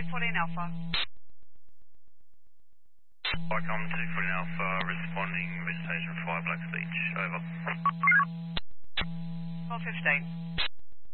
214 Alpha. Welcome to 214 Alpha, responding vegetation 5 Blacks Beach, over. 1215.